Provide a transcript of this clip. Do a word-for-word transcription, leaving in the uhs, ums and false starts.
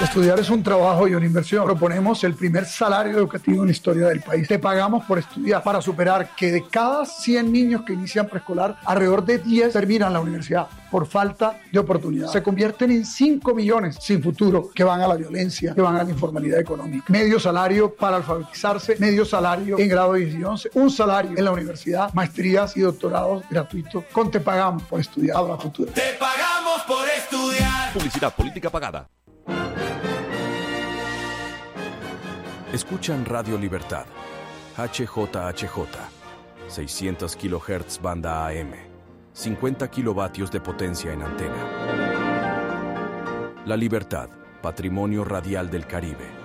Estudiar es un trabajo y una inversión. Proponemos el primer salario educativo en la historia del país. Te pagamos por estudiar para superar que de cada cien niños que inician preescolar, alrededor de diez terminan la universidad por falta de oportunidad. Se convierten en cinco millones sin futuro que van a la violencia, que van a la informalidad económica. Medio salario para alfabetizarse, medio salario en grado diez y once, un salario en la universidad, maestrías y doctorados gratuitos. Con Te Pagamos por Estudiar a futuro. Te pagamos por estudiar. Publicidad política pagada. Escuchan Radio Libertad, H J H J, seiscientos kilohertz banda A M, cincuenta kilovatios de potencia en antena. La Libertad, patrimonio radial del Caribe.